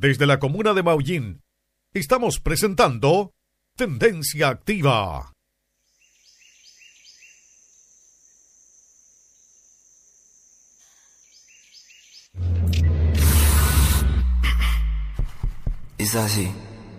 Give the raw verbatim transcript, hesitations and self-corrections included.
Desde la comuna de Maullín, estamos presentando Tendencia Activa. Es así.